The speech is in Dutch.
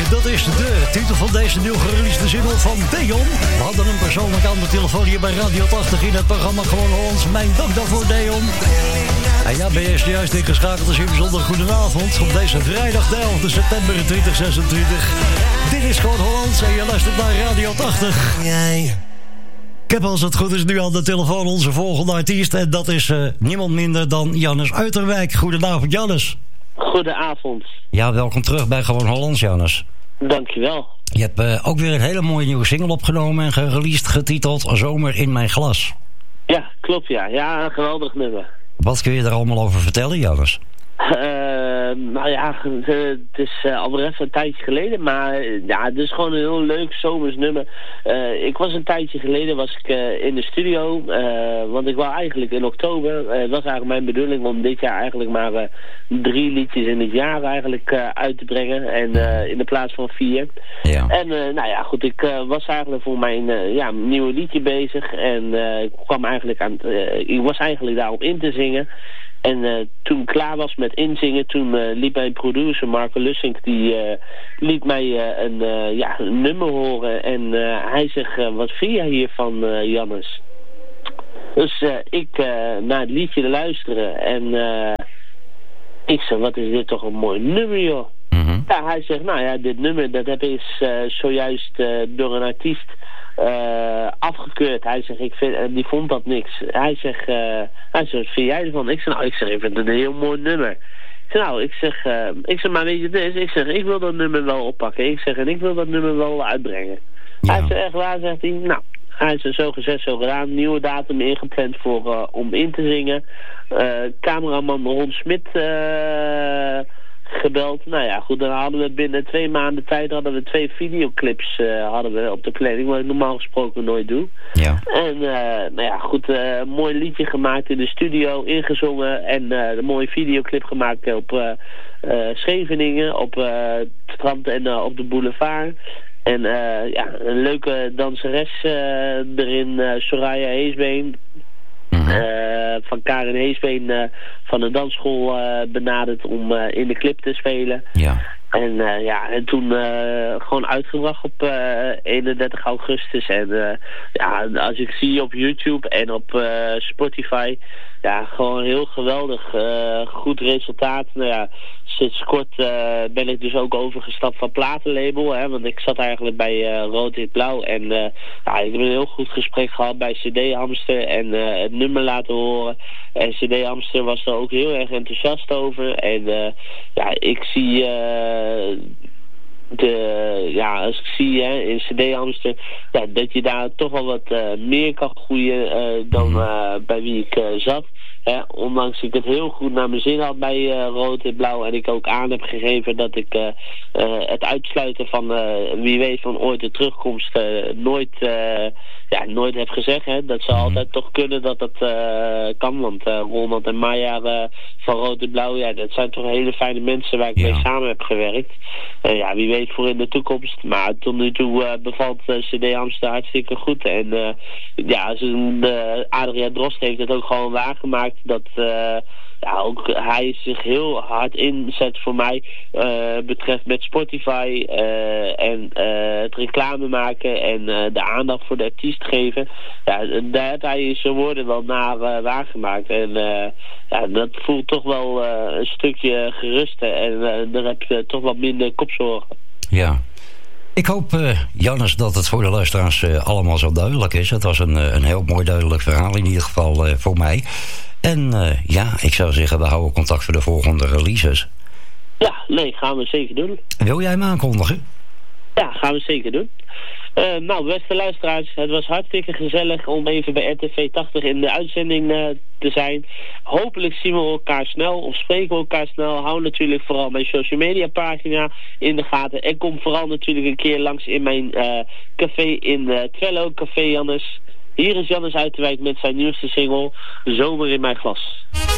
Dat is de titel van deze nieuw gereleasede single van Deon. We hadden hem persoonlijk aan de telefoon hier bij Radio 80 in het programma Gewoon Hollands. Mijn dank daarvoor, Deon. En ja, ben je juist ingeschakeld, dus een bijzonder goedenavond. Op deze vrijdag de 11 september 2026. Dit is Gewoon Hollands en je luistert naar Radio 80. Ik heb als het goed is nu aan de telefoon onze volgende artiest. En dat is niemand minder dan Jannes Uiterwijk. Goedenavond, Jannes. Goedenavond. Ja, welkom terug bij Gewoon Hollands, Jannes. Dankjewel. Je hebt ook weer een hele mooie nieuwe single opgenomen en gereleased, getiteld Zomer in mijn glas. Ja, klopt ja. Ja, een geweldig nummer. Wat kun je er allemaal over vertellen, Jannes? Nou ja, het is al weer even een tijdje geleden, maar ja, het is gewoon een heel leuk zomers nummer. Ik was een tijdje geleden in de studio, want ik wou eigenlijk in oktober, het was eigenlijk mijn bedoeling om dit jaar eigenlijk maar 3 liedjes in het jaar eigenlijk uit te brengen, en in de plaats van 4. Ja. En nou ja, goed, ik was eigenlijk voor mijn nieuwe liedje bezig en ik was eigenlijk daarop in te zingen. En toen ik klaar was met inzingen, toen liet mijn producer Marco Lussink, die liet mij een nummer horen. En hij zegt, wat vind jij hiervan, Jannes? Dus ik naar het liedje luisteren en ik zeg, wat is dit toch een mooi nummer, joh. Mm-hmm. Ja, hij zegt, nou ja, dit nummer, dat heb ik zojuist door een artiest afgekeurd. Hij zegt, die vond dat niks. Hij zegt, wat vind jij ervan? Ik vind het een heel mooi nummer. Ik zeg, maar weet je dit? Ik wil dat nummer wel oppakken. Ik wil dat nummer wel uitbrengen. Ja. Hij zegt, echt waar, zegt hij. Nou, hij is zo gezegd, zo gedaan. Nieuwe datum ingepland om in te zingen. Cameraman Ron Smit gebeld. Nou ja, goed, dan hadden we binnen 2 maanden tijd 2 videoclips op de planning, wat ik normaal gesproken nooit doe. Ja. En nou ja, goed, een mooi liedje gemaakt in de studio, ingezongen en een mooie videoclip gemaakt op Scheveningen, op het strand en op de boulevard. En een leuke danseres erin, Soraya Heesbeen. Van Karen Heesbeen van de dansschool benaderd om in de clip te spelen. Ja. En toen gewoon uitgebracht op 31 augustus. En als ik zie op YouTube en op Spotify, ja, gewoon heel geweldig. Goed resultaat. Nou ja, sinds kort ben ik dus ook overgestapt van platenlabel. Hè, want ik zat eigenlijk bij Rood, Wit, Blauw. En ik heb een heel goed gesprek gehad bij CD Hamster. En het nummer laten horen. En CD Hamster was er ook heel erg enthousiast over. En ik zie als ik zie in CD Hamster, dat je daar toch wel wat meer kan groeien dan bij wie ik zat. Ondanks ik het heel goed naar mijn zin had bij Rood en Blauw en ik ook aan heb gegeven dat ik het uitsluiten van wie weet van ooit de terugkomst nooit heb gezegd. Hè. Dat ze altijd toch kunnen dat dat kan, want Ronald en Maya van Rood en Blauw, dat zijn toch hele fijne mensen waar ik mee samen heb gewerkt. Wie weet voor in de toekomst, maar tot nu toe bevalt CD Hamster hartstikke goed. En Adriaan Drost heeft het ook gewoon waargemaakt dat ook hij zich heel hard inzet voor mij betreft met Spotify en het reclame maken en de aandacht voor de artiest geven. Ja, daar heeft hij zijn woorden wel naar waargemaakt. En dat voelt toch wel een stukje geruster en daar heb je toch wat minder kopzorgen. Ja. Ik hoop, Jannes, dat het voor de luisteraars allemaal zo duidelijk is. Het was een heel mooi duidelijk verhaal in ieder geval voor mij. En ik zou zeggen, we houden contact voor de volgende releases. Ja, gaan we zeker doen. Wil jij hem aankondigen? Ja, gaan we zeker doen. Beste luisteraars, het was hartstikke gezellig om even bij RTV 80 in de uitzending te zijn. Hopelijk zien we elkaar snel of spreken we elkaar snel. Hou natuurlijk vooral mijn social media pagina in de gaten. En kom vooral natuurlijk een keer langs in mijn café in Twello, Café Jannes. Hier is Jannes Uiterwijk met zijn nieuwste single, Zomer in mijn glas.